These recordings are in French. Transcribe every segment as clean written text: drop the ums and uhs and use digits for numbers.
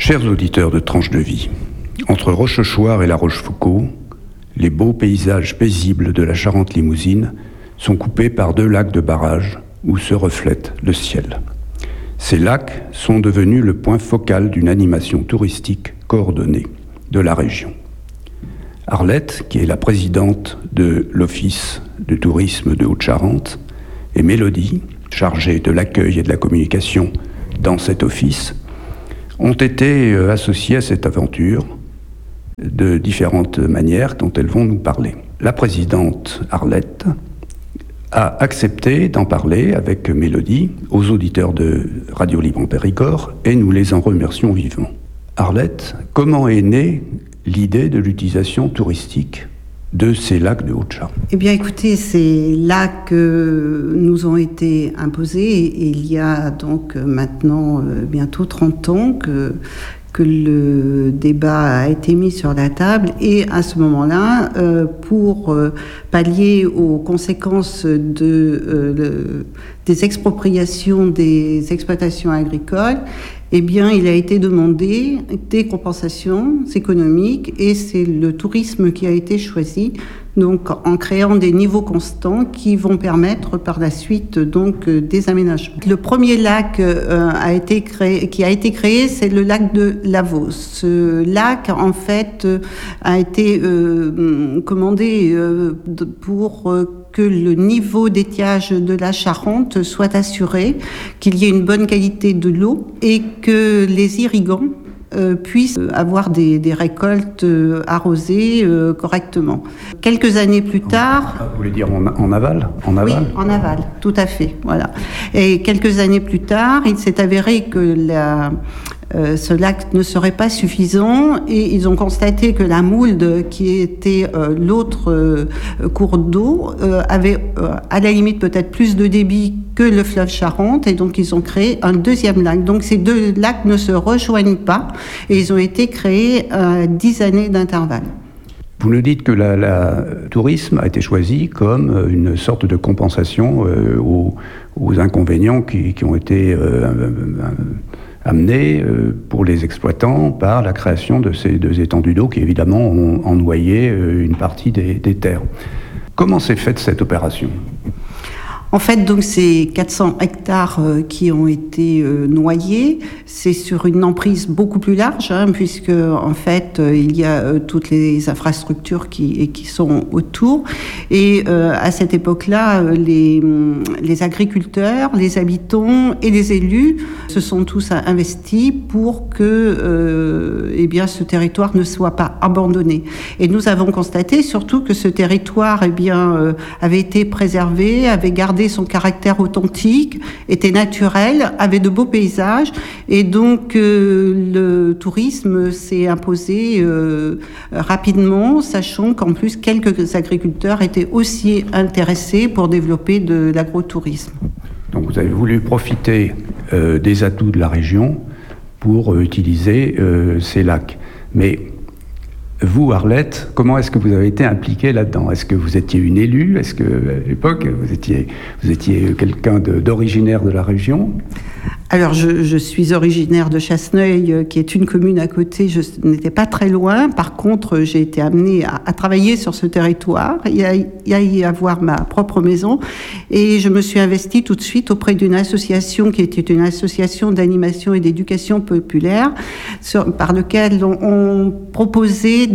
Chers auditeurs de Tranche de Vie, entre Rochechouart et La Rochefoucauld, les beaux paysages paisibles de la Charente limousine sont coupés par 2 lacs de barrage où se reflète le ciel. Ces lacs sont devenus le point focal d'une animation touristique coordonnée de la région. Arlette, qui est la présidente de l'Office de tourisme de Haute-Charente, et Mélodie, chargée de l'accueil et de la communication dans cet office, ont été associées à cette aventure de différentes manières dont elles vont nous parler. La présidente Arlette a accepté d'en parler avec Mélodie aux auditeurs de Radio Libre en Périgord et nous les en remercions vivement. Arlette, comment est née l'idée de l'utilisation touristique de ces lacs de Haute-Charente? Eh bien, écoutez, ces lacs nous ont été imposés et il y a donc maintenant bientôt 30 ans que le débat a été mis sur la table et à ce moment-là, pour pallier aux conséquences des expropriations des exploitations agricoles, eh bien, il a été demandé des compensations économiques et c'est le tourisme qui a été choisi, donc en créant des niveaux constants qui vont permettre par la suite donc des aménagements. Le premier lac qui a été créé, c'est le lac de Lavaux. Ce lac, en fait, a été commandé pour que le niveau d'étiage de la Charente soit assuré, qu'il y ait une bonne qualité de l'eau et que les irrigants puissent avoir des récoltes arrosées correctement. Quelques années plus tard... Vous voulez dire en aval? Oui, en aval, tout à fait. Voilà. Et quelques années plus tard, il s'est avéré que ce lac ne serait pas suffisant et ils ont constaté que la Moulde, qui était l'autre cours d'eau, avait à la limite peut-être plus de débit que le fleuve Charente et donc ils ont créé un deuxième lac. Donc ces 2 lacs ne se rejoignent pas et ils ont été créés à 10 années d'intervalle. Vous nous dites que le tourisme a été choisi comme une sorte de compensation aux inconvénients qui ont été amenés pour les exploitants par la création de ces 2 étendues d'eau qui évidemment ont noyé une partie des terres. Comment s'est faite cette opération ? En fait, donc, ces 400 hectares qui ont été noyés, c'est sur une emprise beaucoup plus large, puisque en fait, il y a toutes les infrastructures qui sont autour. Et à cette époque-là, les agriculteurs, les habitants et les élus se sont tous investis pour que ce territoire ne soit pas abandonné. Et nous avons constaté surtout que ce territoire avait été préservé, avait gardé son caractère authentique, était naturel, avait de beaux paysages et donc le tourisme s'est imposé rapidement, sachant qu'en plus quelques agriculteurs étaient aussi intéressés pour développer de l'agrotourisme. Donc vous avez voulu profiter des atouts de la région pour utiliser ces lacs. Mais vous, Arlette, comment est-ce que vous avez été impliquée là-dedans? Est-ce que vous étiez une élue? Est-ce que, à l'époque, vous étiez quelqu'un d'originaire de la région? Alors, je suis originaire de Chasseneuil, qui est une commune à côté. Je n'étais pas très loin. Par contre, j'ai été amenée à travailler sur ce territoire et à y avoir ma propre maison. Et je me suis investie tout de suite auprès d'une association qui était une association d'animation et d'éducation populaire, par laquelle on proposait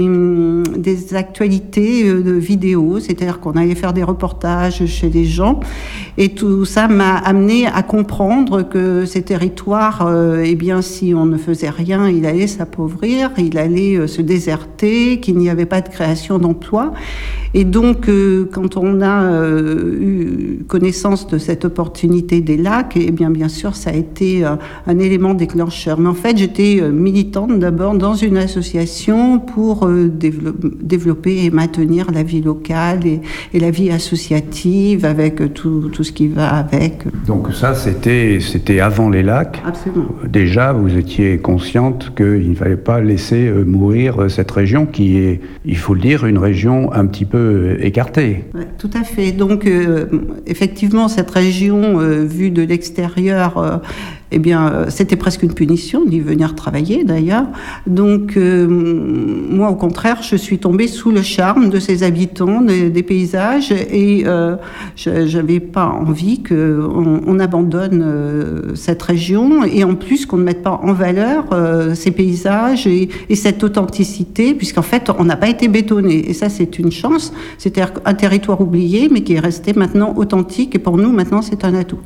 des actualités de vidéos. C'est-à-dire qu'on allait faire des reportages chez les gens. Et tout ça m'a amenée à comprendre que ces territoires, si on ne faisait rien, il allait s'appauvrir, il allait se déserter, qu'il n'y avait pas de création d'emplois. Et donc, quand on a eu connaissance de cette opportunité des lacs, bien sûr, ça a été un élément déclencheur. Mais en fait, j'étais militante d'abord dans une association pour développer et maintenir la vie locale et la vie associative avec tout ce qui va avec. Donc ça, c'était avant les lacs. Absolument. Déjà, vous étiez consciente qu'il ne fallait pas laisser mourir cette région qui est, il faut le dire, une région un petit peu écartée. Ouais, tout à fait. Donc, effectivement, cette région, vue de l'extérieur, eh bien, c'était presque une punition d'y venir travailler, d'ailleurs. Donc, moi, au contraire, je suis tombée sous le charme de ces habitants, des paysages, et je n'avais pas envie qu'on abandonne cette région, et en plus qu'on ne mette pas en valeur ces paysages et cette authenticité, puisqu'en fait, on n'a pas été bétonné. Et ça, c'est une chance. C'était un territoire oublié, mais qui est resté maintenant authentique, et pour nous, maintenant, c'est un atout.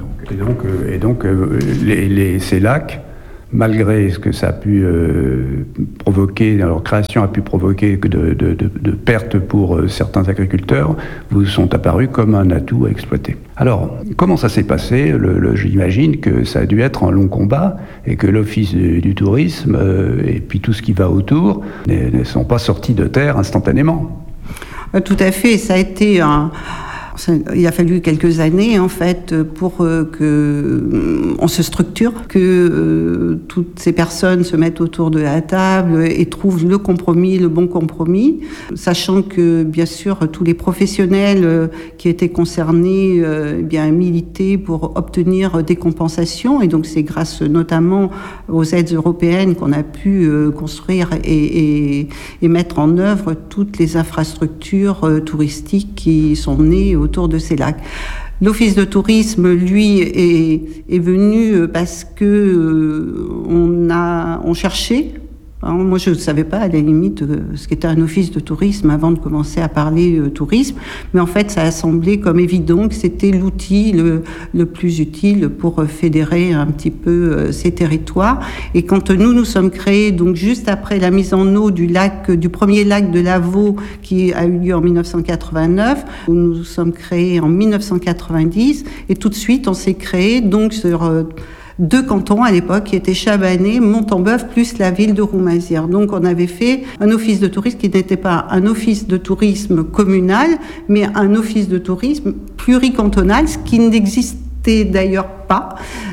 Et donc ces lacs, malgré ce que ça a pu provoquer, leur création a pu provoquer de pertes pour certains agriculteurs, vous sont apparus comme un atout à exploiter. Alors, comment ça s'est passé ? J'imagine que ça a dû être un long combat et que l'Office du tourisme et puis tout ce qui va autour ne sont pas sortis de terre instantanément. Tout à fait, ça a été il a fallu quelques années, en fait, pour qu'on se structure, que toutes ces personnes se mettent autour de la table et trouvent le compromis, le bon compromis, sachant que, bien sûr, tous les professionnels qui étaient concernés militaient pour obtenir des compensations. Et donc, c'est grâce notamment aux aides européennes qu'on a pu construire et mettre en œuvre toutes les infrastructures touristiques qui sont nées autour de ces lacs. L'Office de tourisme, lui, est venu parce que on cherchait. Alors, moi, je ne savais pas, à la limite, ce qu'était un office de tourisme avant de commencer à parler tourisme. Mais en fait, ça a semblé comme évident que c'était l'outil le plus utile pour fédérer un petit peu ces territoires. Et quand nous sommes créés, donc juste après la mise en eau du premier lac de Lavaux, qui a eu lieu en 1989, où nous sommes créés en 1990, et tout de suite, on s'est créé donc sur 2 cantons à l'époque qui étaient Chabanais, Montembeuf, plus la ville de Roumazières. Donc on avait fait un office de tourisme qui n'était pas un office de tourisme communal, mais un office de tourisme pluricantonal, ce qui n'existait d'ailleurs pas,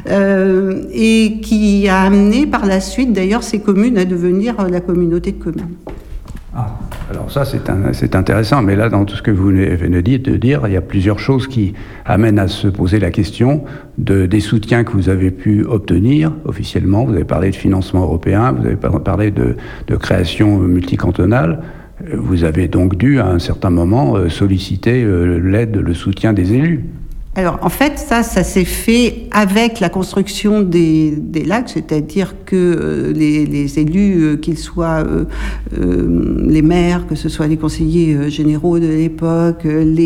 et qui a amené par la suite d'ailleurs ces communes à devenir la communauté de communes. Ah, alors ça c'est intéressant, mais là dans tout ce que vous venez de dire, il y a plusieurs choses qui amènent à se poser la question des soutiens que vous avez pu obtenir officiellement. Vous avez parlé de financement européen, vous avez parlé de création multicantonale. Vous avez donc dû à un certain moment solliciter l'aide, le soutien des élus. Alors, en fait, ça s'est fait avec la construction des lacs, c'est-à-dire que les élus, qu'ils soient les maires, que ce soit les conseillers généraux de l'époque,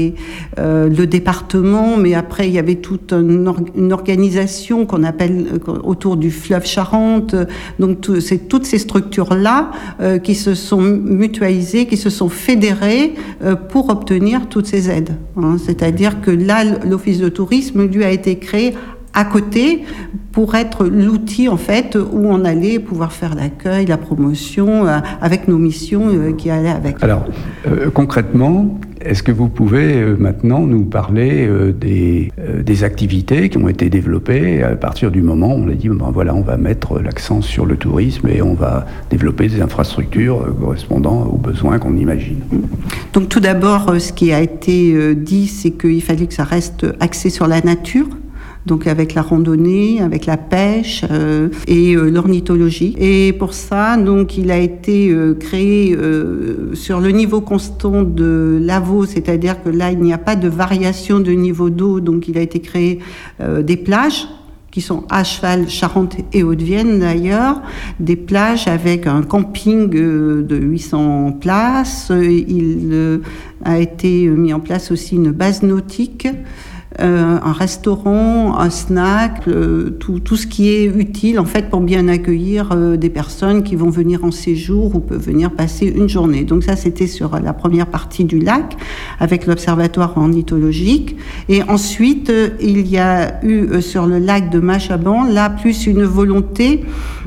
le département, mais après, il y avait toute une organisation qu'on appelle autour du fleuve Charente. Donc, c'est toutes ces structures-là qui se sont mutualisées, qui se sont fédérées pour obtenir toutes ces aides. Hein. C'est-à-dire que là, l'Office de tourisme, lui, a été créé à côté pour être l'outil, en fait, où on allait pouvoir faire l'accueil, la promotion, avec nos missions qui allaient avec. Alors, concrètement, est-ce que vous pouvez maintenant nous parler des activités qui ont été développées à partir du moment où on a dit, voilà, on va mettre l'accent sur le tourisme et on va développer des infrastructures correspondant aux besoins qu'on imagine? Donc, tout d'abord, ce qui a été dit, c'est qu'il fallait que ça reste axé sur la nature. Donc avec la randonnée, avec la pêche et l'ornithologie. Et pour ça, donc, il a été créé sur le niveau constant de Lavaux, c'est-à-dire que là, il n'y a pas de variation de niveau d'eau, donc il a été créé des plages qui sont à cheval, Charente et Haute-Vienne d'ailleurs, des plages avec un camping de 800 places. Il a été mis en place aussi une base nautique, un restaurant, un snack, tout ce qui est utile en fait pour bien accueillir des personnes qui vont venir en séjour ou peuvent venir passer une journée. Donc ça, c'était sur la première partie du lac avec l'observatoire ornithologique. Et ensuite, il y a eu sur le lac de Machaban, là, plus une volonté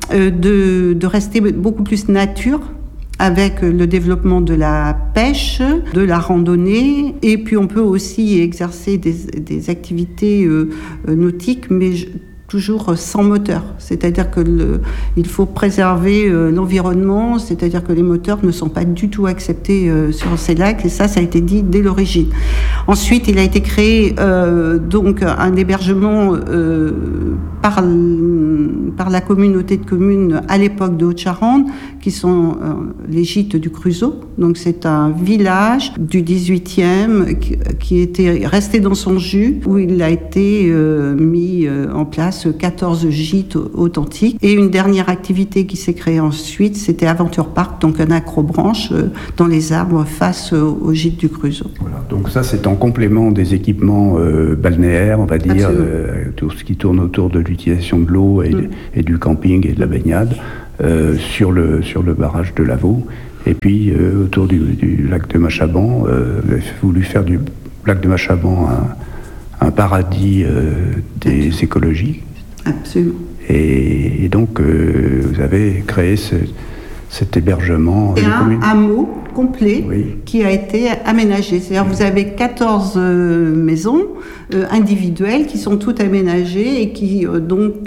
de rester beaucoup plus nature, avec le développement de la pêche, de la randonnée, et puis on peut aussi exercer des activités nautiques, mais toujours sans moteur. C'est-à-dire il faut préserver l'environnement, c'est-à-dire que les moteurs ne sont pas du tout acceptés sur ces lacs, et ça a été dit dès l'origine. Ensuite, il a été créé donc un hébergement par la communauté de communes à l'époque de Haute-Charente, qui sont les gîtes du Creusot. Donc c'est un village du 18e qui était resté dans son jus, où il a été mis en place 14 gîtes authentiques. Et une dernière activité qui s'est créée ensuite, c'était Aventure Park, donc un accrobranche dans les arbres face au gîte du Creusot. Voilà, donc ça c'est en complément des équipements balnéaires, on va dire, tout ce qui tourne autour de l'utilisation de l'eau et du camping et de la baignade sur le barrage de Lavaux. Et puis autour du lac de Machaban, vous avez voulu faire du lac de Machaban un paradis des écologies. Absolument. Et donc vous avez créé cet hébergement. Et un hameau complet qui a été aménagé. C'est-à-dire vous avez 14 maisons individuelles qui sont toutes aménagées et qui donc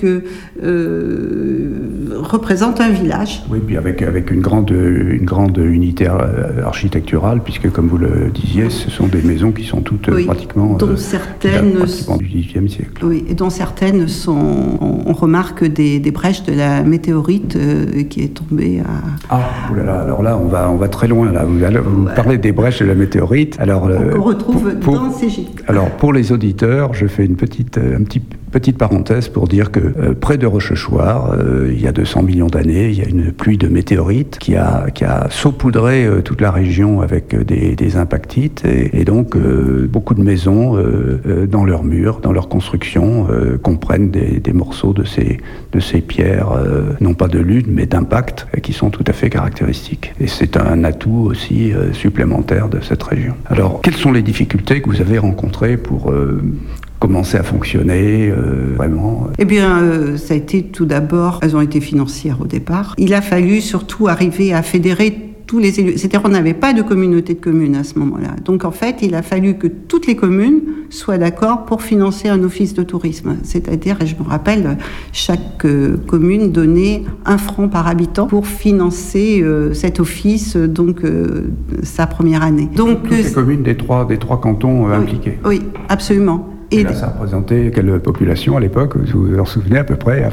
représentent un village. Oui, puis avec une grande unité architecturale, puisque comme vous le disiez, ce sont des maisons qui sont toutes pratiquement du XVIIIe siècle. Oui, et dont certaines sont, on remarque des brèches de la météorite qui est tombée à... Ah, oulala, alors là, on va très loin. Là. Vous parlez des brèches de la météorite. Alors, qu'on retrouve dans ces gîtes. Alors, pour les auditeurs, je fais une petite parenthèse pour dire que près de Rochechouart, il y a 200 millions d'années, il y a une pluie de météorites qui a saupoudré toute la région avec des impactites et donc beaucoup de maisons dans leurs murs, dans leur construction, comprennent des morceaux de ces pierres, non pas de lune mais d'impact, qui sont tout à fait caractéristiques. Et c'est un atout aussi supplémentaire de cette région. Alors, quelles sont les difficultés que vous avez rencontrées pour commencer à fonctionner vraiment? Eh bien, ça a été tout d'abord, elles ont été financières au départ. Il a fallu surtout arriver à fédérer tous les élus. C'est-à-dire qu'on n'avait pas de communauté de communes à ce moment-là. Donc en fait, il a fallu que toutes les communes soient d'accord pour financer un office de tourisme. C'est-à-dire, et je me rappelle, chaque commune donnait 1 franc par habitant pour financer cet office, donc sa première année. Donc toutes les communes des trois cantons impliqués. Oui, absolument. Et là, ça représentait quelle population à l'époque? Vous vous en souvenez à peu près?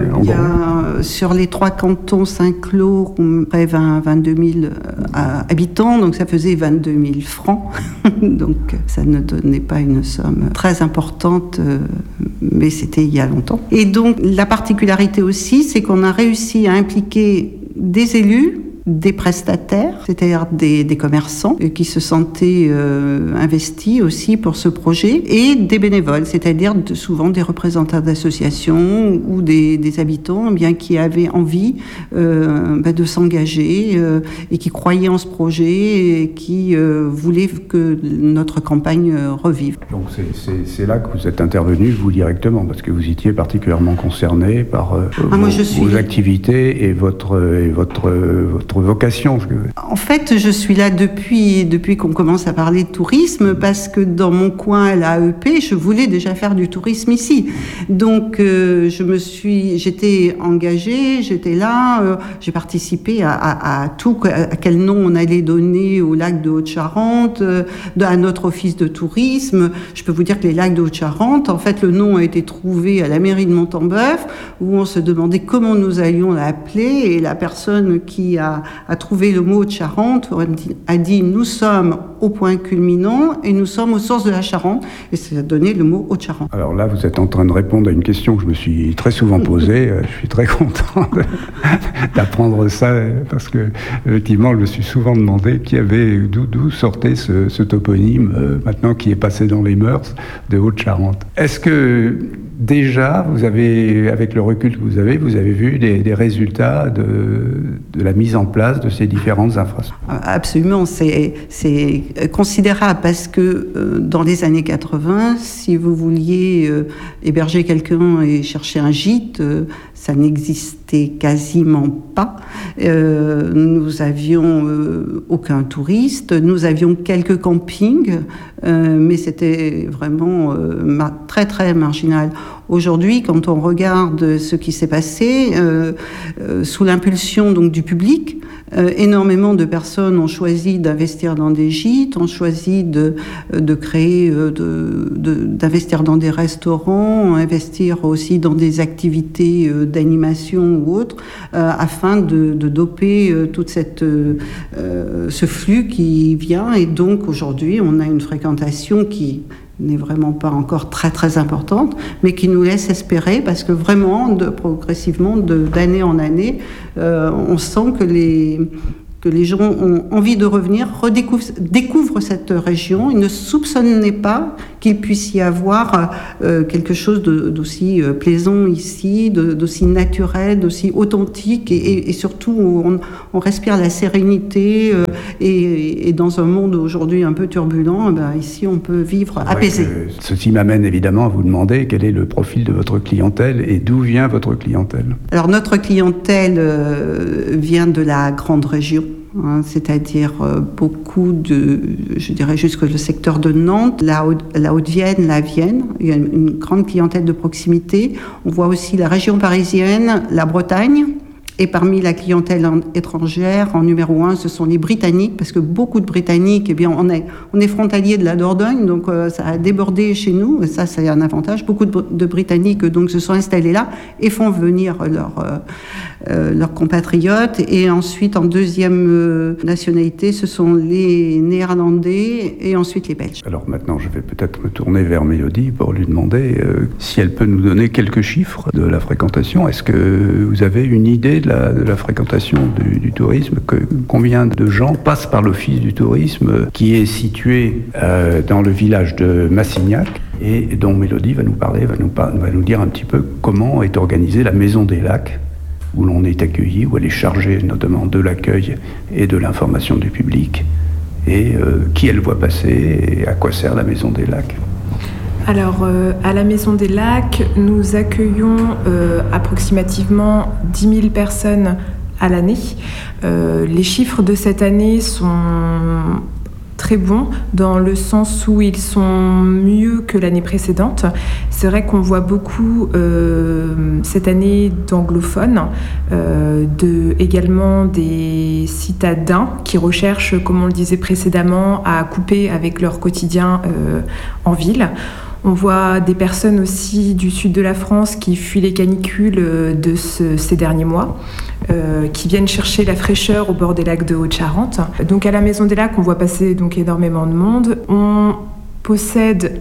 Sur les 3 cantons Saint-Cloud, près 22 000 habitants, donc ça faisait 22 000 francs. Donc ça ne donnait pas une somme très importante, mais c'était il y a longtemps. Et donc la particularité aussi, c'est qu'on a réussi à impliquer des élus, des prestataires, c'est-à-dire des commerçants qui se sentaient investis aussi pour ce projet, et des bénévoles, c'est-à-dire souvent des représentants d'associations ou des habitants bien qui avaient envie de s'engager et qui croyaient en ce projet et qui voulaient que notre campagne revive. Donc c'est là que vous êtes intervenu, vous directement, parce que vous étiez particulièrement concerné par vos activités et votre vocation. En fait, je suis là depuis qu'on commence à parler de tourisme, parce que dans mon coin, à la AEP, je voulais déjà faire du tourisme ici. Donc, j'étais engagée, j'étais là, j'ai participé à tout, à quel nom on allait donner au lac de Haute-Charente, à notre office de tourisme. Je peux vous dire que les lacs de Haute-Charente, en fait, le nom a été trouvé à la mairie de Montembeuf, où on se demandait comment nous allions l'appeler, et la personne qui a trouvé le mot Haute-Charente a dit nous sommes au point culminant et nous sommes aux sources de la Charente, et ça a donné le mot Haute-Charente. Alors là, vous êtes en train de répondre à une question que je me suis très souvent posée. Je suis très content d'apprendre ça, parce que effectivement, je me suis souvent demandé d'où sortait ce toponyme, maintenant qui est passé dans les mœurs, de Haute-Charente. Est-ce que déjà, vous avez, avec le recul que vous avez vu des résultats de la mise en place de ces différentes infrastructures? Absolument, c'est considérable, parce que dans les années 80, si vous vouliez héberger quelqu'un et chercher un gîte, ça n'existait quasiment pas. Nous avions aucun touriste, nous avions quelques campings, mais c'était vraiment très très marginal. Aujourd'hui, quand on regarde ce qui s'est passé, sous l'impulsion donc du public, énormément de personnes ont choisi d'investir dans des gîtes, ont choisi de créer, d'investir dans des restaurants, investir aussi dans des activités d'animation ou autres, afin de doper toute ce flux qui vient. Et donc aujourd'hui, on a une fréquentation qui n'est vraiment pas encore très très importante, mais qui nous laisse espérer, parce que vraiment, progressivement, d'année en année, on sent que les gens ont envie de revenir, découvrent cette région. Ils ne soupçonnaient pas qu'il puisse y avoir quelque chose d'aussi plaisant ici, d'aussi naturel, d'aussi authentique, et surtout où on respire la sérénité, et dans un monde aujourd'hui un peu turbulent, ici on peut vivre apaisé. Ceci m'amène évidemment à vous demander quel est le profil de votre clientèle et d'où vient votre clientèle. Alors notre clientèle vient de la grande région. C'est-à-dire beaucoup je dirais jusque le secteur de Nantes, la Haute-Vienne, la Vienne. Il y a une grande clientèle de proximité. On voit aussi la région parisienne, la Bretagne. Et parmi la clientèle étrangère, en numéro 1, ce sont les Britanniques, parce que beaucoup de Britanniques, on est frontalier de la Dordogne, donc ça a débordé chez nous, et ça, c'est un avantage. Beaucoup de Britanniques donc se sont installés là et font venir leurs compatriotes. Et ensuite, en deuxième nationalité, ce sont les Néerlandais et ensuite les Belges. Alors maintenant, je vais peut-être me tourner vers Mélodie pour lui demander si elle peut nous donner quelques chiffres de la fréquentation. Est-ce que vous avez une idée de la fréquentation du tourisme? Combien de gens passent par l'Office du tourisme qui est situé dans le village de Massignac et dont Mélodie va nous parler, va nous dire un petit peu comment est organisée la Maison des Lacs, où l'on est accueilli, où elle est chargée notamment de l'accueil et de l'information du public, et qui elle voit passer et à quoi sert la Maison des Lacs. Alors, à la Maison des Lacs, nous accueillons approximativement 10 000 personnes à l'année. Les chiffres de cette année sont très bons, dans le sens où ils sont mieux que l'année précédente. C'est vrai qu'on voit beaucoup cette année d'anglophones, également des citadins qui recherchent, comme on le disait précédemment, à couper avec leur quotidien en ville. On voit des personnes aussi du sud de la France qui fuient les canicules de ces derniers mois, qui viennent chercher la fraîcheur au bord des lacs de Haute-Charente. Donc à la Maison des Lacs, on voit passer donc énormément de monde. On possède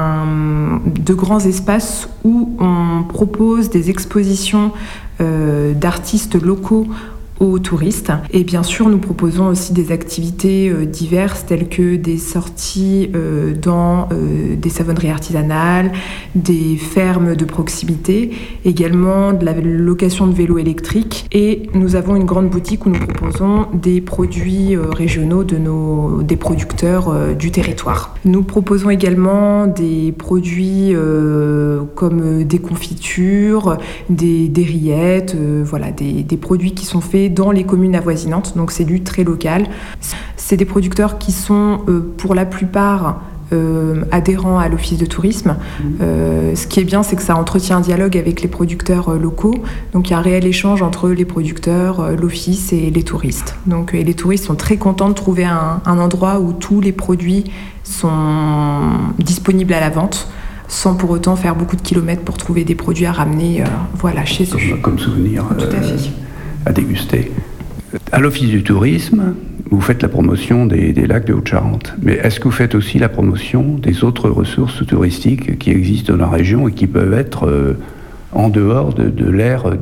de grands espaces où on propose des expositions d'artistes locaux aux touristes. Et bien sûr, nous proposons aussi des activités diverses telles que des sorties dans des savonneries artisanales, des fermes de proximité, également de la location de vélos électriques. Et nous avons une grande boutique où nous proposons des produits régionaux des producteurs du territoire. Nous proposons également des produits comme des confitures, des rillettes, des produits qui sont faits dans les communes avoisinantes, donc c'est du très local. C'est des producteurs qui sont pour la plupart adhérents à l'Office de tourisme. Ce qui est bien, c'est que ça entretient un dialogue avec les producteurs locaux, donc il y a un réel échange entre les producteurs, l'Office et les touristes. Donc, et les touristes sont très contents de trouver un endroit où tous les produits sont disponibles à la vente, sans pour autant faire beaucoup de kilomètres pour trouver des produits à ramener chez eux. Comme souvenir. Tout à fait. À déguster. À l'Office du tourisme, vous faites la promotion des lacs de Haute-Charente. Mais est-ce que vous faites aussi la promotion des autres ressources touristiques qui existent dans la région et qui peuvent être en dehors de l'ère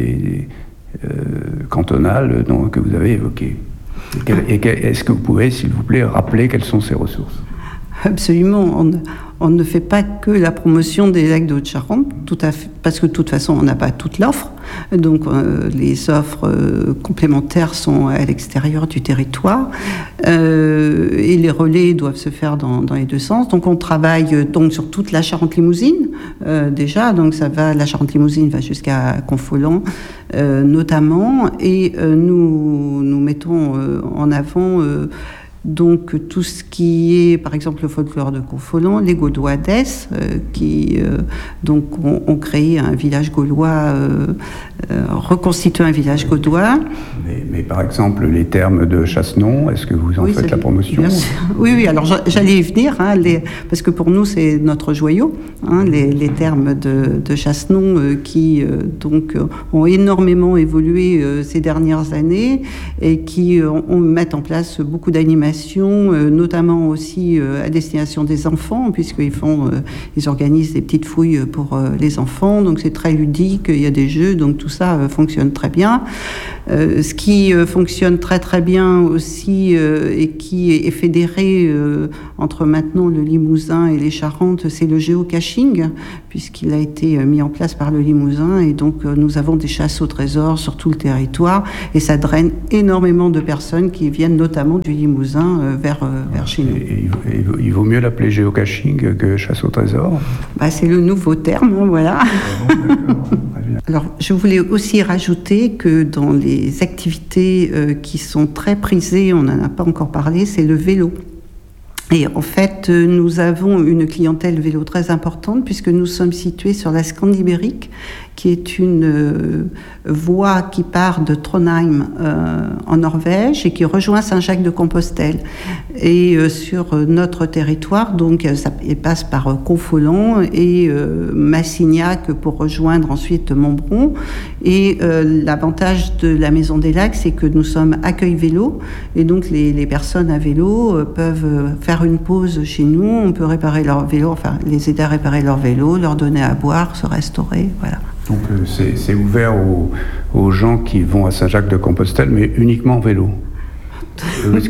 cantonale que vous avez évoquée? Est-ce que vous pouvez, s'il vous plaît, rappeler quelles sont ces ressources? Absolument. On ne fait pas que la promotion des lacs de Haute-Charente, tout à fait, parce que de toute façon, on n'a pas toute l'offre. Donc, les offres complémentaires sont à l'extérieur du territoire. Et les relais doivent se faire dans les deux sens. Donc, on travaille donc sur toute la Charente-Limousine, déjà. Donc, la Charente-Limousine va jusqu'à Confolens, notamment. Et nous mettons en avant Donc tout ce qui est, par exemple, le folklore de Confolens, les Gaudois d'Es, qui donc ont créé un village gaulois, reconstitué un village gaudois. Mais par exemple, les termes de Chassenon, est-ce que vous en faites la promotion ? Oui, alors j'allais y venir, parce que pour nous, c'est notre joyau, les termes de Chassenon qui donc ont énormément évolué ces dernières années et qui mettent en place beaucoup d'animations, notamment aussi à destination des enfants, puisqu'ils organisent des petites fouilles pour les enfants, donc c'est très ludique, il y a des jeux, donc tout ça fonctionne très bien. Ce qui fonctionne très très bien aussi et qui est fédéré entre maintenant le Limousin et les Charentes, c'est le géocaching, puisqu'il a été mis en place par le Limousin, et donc nous avons des chasses au trésor sur tout le territoire, et ça draine énormément de personnes qui viennent notamment du Limousin vers chez nous. Il vaut mieux l'appeler géocaching que chasse au trésor ? C'est le nouveau terme, voilà. Alors, je voulais aussi rajouter que dans les activités qui sont très prisées, on n'en a pas encore parlé, c'est le vélo. Et en fait, nous avons une clientèle vélo très importante puisque nous sommes situés sur la Scande ibérique, qui est une voie qui part de Trondheim en Norvège et qui rejoint Saint-Jacques-de-Compostelle. Et sur notre territoire, donc, ça passe par Confolens et Massignac pour rejoindre ensuite Montbron. Et l'avantage de la Maison des Lacs, c'est que nous sommes accueil vélo, et donc les personnes à vélo peuvent faire une pause chez nous. On peut réparer leur vélo, les aider à réparer leur vélo, leur donner à boire, se restaurer, voilà. Donc c'est ouvert aux gens qui vont à Saint-Jacques-de-Compostelle, mais uniquement en vélo. Est-ce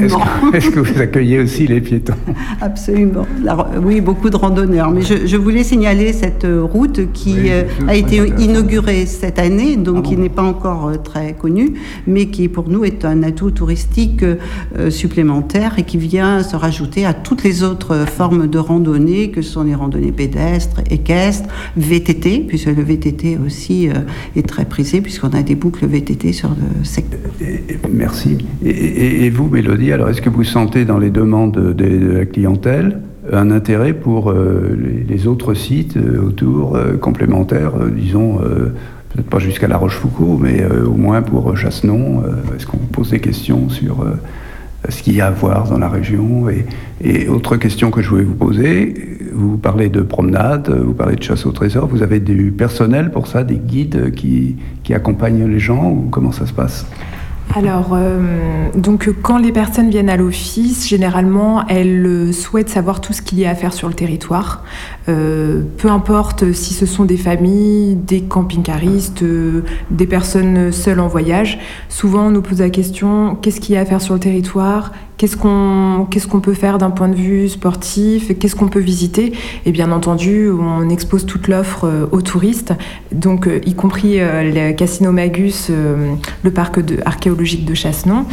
que vous accueillez aussi les piétons ? Absolument. Oui, beaucoup de randonneurs. Mais je voulais signaler cette route qui a été inaugurée cette année, donc qui n'est pas encore très connue, mais qui pour nous est un atout touristique supplémentaire et qui vient se rajouter à toutes les autres formes de randonnées, que sont les randonnées pédestres, équestres, VTT, puisque le VTT aussi est très prisé, puisqu'on a des boucles VTT sur le secteur. Merci. Et vous, Mélodie, alors est-ce que vous sentez dans les demandes de la clientèle un intérêt pour les autres sites autour, complémentaires, disons, peut-être pas jusqu'à La Rochefoucauld, mais au moins pour Chassenon? Est-ce qu'on vous pose des questions sur ce qu'il y a à voir dans la région? Et autre question que je voulais vous poser, vous parlez de promenade, vous parlez de chasse au trésor, vous avez du personnel pour ça, des guides qui accompagnent les gens, ou comment ça se passe? Alors, donc quand les personnes viennent à l'office, généralement, elles souhaitent savoir tout ce qu'il y a à faire sur le territoire. Peu importe si ce sont des familles, des camping-caristes, des personnes seules en voyage. Souvent, on nous pose la question, qu'est-ce qu'il y a à faire sur le territoire ? Qu'est-ce qu'on peut faire d'un point de vue sportif? Qu'est-ce qu'on peut visiter? Et bien entendu, on expose toute l'offre aux touristes, donc y compris le Casino Magus, le parc archéologique de Chassenon.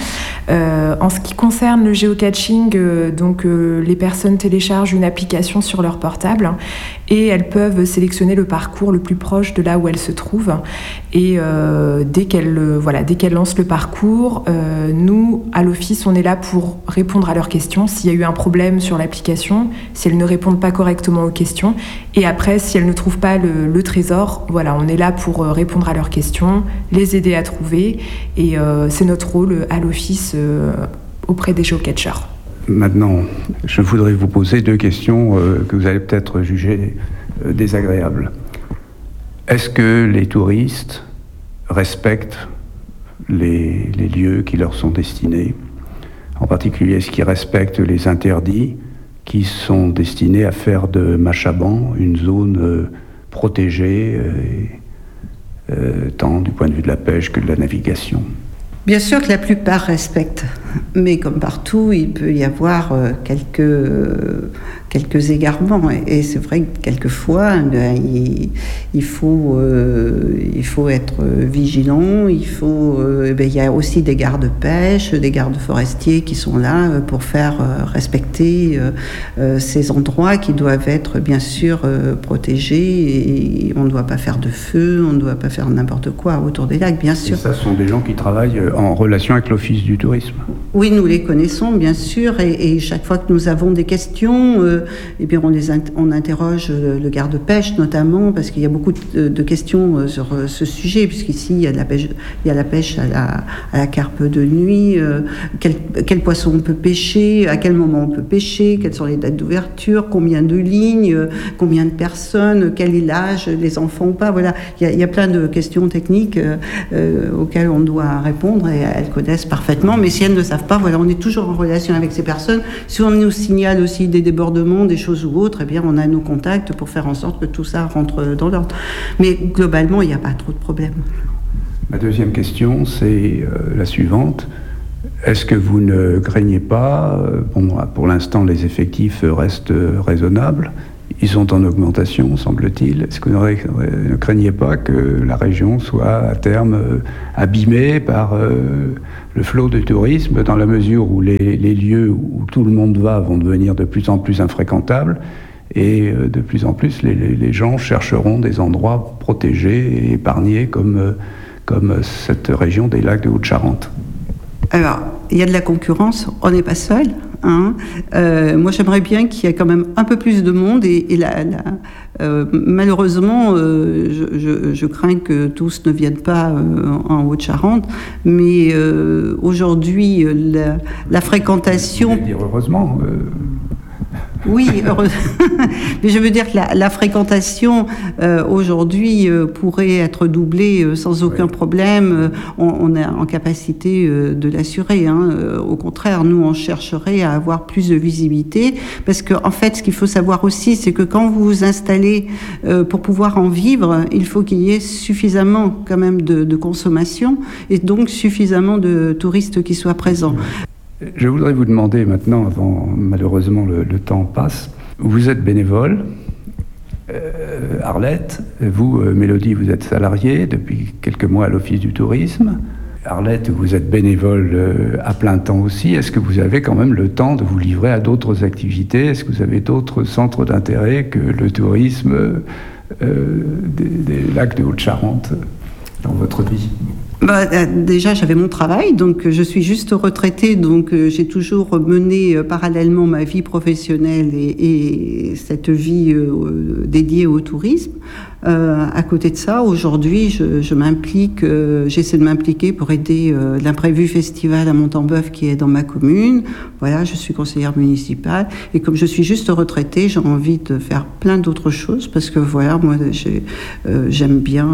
En ce qui concerne le géocaching, les personnes téléchargent une application sur leur portable et elles peuvent sélectionner le parcours le plus proche de là où elles se trouvent. Et dès qu'elles lancent le parcours, nous, à l'office, on est là pour répondre à leurs questions. S'il y a eu un problème sur l'application, si elles ne répondent pas correctement aux questions, et après, si elles ne trouvent pas le trésor, on est là pour répondre à leurs questions, les aider à trouver, et c'est notre rôle à l'office auprès des géocachers. Maintenant, je voudrais vous poser deux questions que vous allez peut-être juger désagréables. Est-ce que les touristes respectent les lieux qui leur sont destinés? En particulier, est-ce qu'ils respectent les interdits qui sont destinés à faire de Machaban une zone protégée, tant du point de vue de la pêche que de la navigation? Bien sûr que la plupart respectent, mais comme partout, il peut y avoir quelques égarements. Et c'est vrai que quelquefois, il faut être vigilant. Il y a aussi des gardes-pêche, des gardes forestiers qui sont là pour faire respecter ces endroits qui doivent être bien sûr protégés. Et on ne doit pas faire de feu, on ne doit pas faire n'importe quoi autour des lacs, bien sûr. Et ça, ce sont des gens qui travaillent en relation avec l'Office du tourisme. Oui, nous les connaissons, bien sûr, et chaque fois que nous avons des questions, eh bien on interroge le garde-pêche notamment, parce qu'il y a beaucoup de questions sur ce sujet, puisqu'ici il y a la pêche à la carpe de nuit, quel poisson on peut pêcher, à quel moment on peut pêcher, quelles sont les dates d'ouverture, combien de lignes, combien de personnes, quel est l'âge, les enfants ou pas, voilà. Il y a plein de questions techniques auxquelles on doit répondre, et elles connaissent parfaitement, mais si elles ne savent pas, voilà, on est toujours en relation avec ces personnes. Si on nous signale aussi des débordements, des choses ou autres, eh bien, on a nos contacts pour faire en sorte que tout ça rentre dans l'ordre. Mais globalement, il n'y a pas trop de problèmes. Ma deuxième question, c'est la suivante. Est-ce que vous ne craignez pas, pour l'instant, les effectifs restent raisonnables, ils sont en augmentation, semble-t-il. Est-ce que vous ne craignez pas que la région soit à terme abîmée par le flot de tourisme, dans la mesure où les lieux où tout le monde va vont devenir de plus en plus infréquentables, et de plus en plus les gens chercheront des endroits protégés et épargnés comme cette région des lacs de Haute-Charente? Alors, il y a de la concurrence, on n'est pas seul. Moi, j'aimerais bien qu'il y ait quand même un peu plus de monde, et malheureusement, je crains que tous ne viennent pas en Haute-Charente, mais aujourd'hui, la fréquentation... Je veux dire heureusement. Oui, mais je veux dire que la fréquentation aujourd'hui pourrait être doublée sans aucun problème. On est en capacité de l'assurer. Au contraire, nous, on chercherait à avoir plus de visibilité, parce que en fait, ce qu'il faut savoir aussi, c'est que quand vous vous installez pour pouvoir en vivre, il faut qu'il y ait suffisamment quand même de consommation, et donc suffisamment de touristes qui soient présents. Je voudrais vous demander maintenant, malheureusement le temps passe, vous êtes bénévole, Arlette, vous, Mélodie, vous êtes salariée depuis quelques mois à l'Office du tourisme. Arlette, vous êtes bénévole à plein temps aussi. Est-ce que vous avez quand même le temps de vous livrer à d'autres activités? Est-ce que vous avez d'autres centres d'intérêt que le tourisme des lacs de Haute-Charente dans votre vie? Déjà, j'avais mon travail, donc je suis juste retraitée, donc j'ai toujours mené parallèlement ma vie professionnelle et cette vie dédiée au tourisme. À côté de ça, aujourd'hui, je m'implique, j'essaie de m'impliquer pour aider l'imprévu festival à Montembeuf qui est dans ma commune. Voilà, je suis conseillère municipale, et comme je suis juste retraitée, j'ai envie de faire plein d'autres choses, parce que voilà, moi, j'aime bien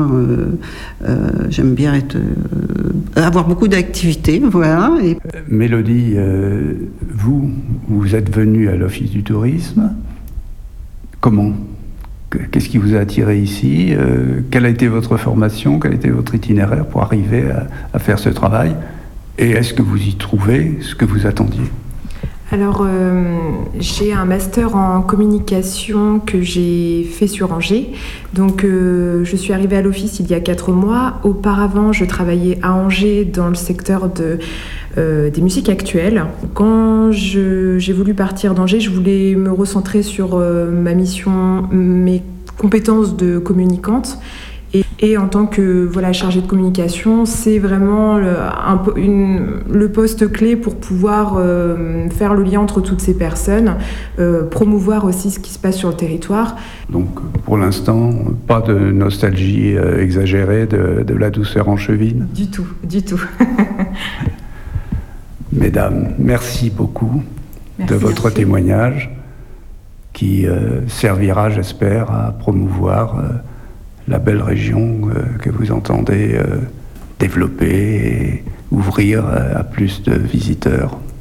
avoir beaucoup d'activités, voilà. Et... Mélodie, vous êtes venue à l'Office du tourisme. Comment? Qu'est-ce qui vous a attiré ici? Quelle a été votre formation? Quel a été votre itinéraire pour arriver à faire ce travail? Et est-ce que vous y trouvez ce que vous attendiez? Alors, j'ai un master en communication que j'ai fait sur Angers. Donc, je suis arrivée à l'office il y a 4 mois. Auparavant, je travaillais à Angers dans le secteur des musiques actuelles. Quand j'ai voulu partir d'Angers, je voulais me recentrer sur ma mission, mes compétences de communicante. Et en tant que chargée de communication, c'est vraiment le poste clé pour pouvoir faire le lien entre toutes ces personnes, promouvoir aussi ce qui se passe sur le territoire. Donc pour l'instant, pas de nostalgie exagérée de la douceur angevine? Du tout. Mesdames, merci beaucoup de votre témoignage qui servira, j'espère, à promouvoir la belle région que vous entendez développer et ouvrir à plus de visiteurs.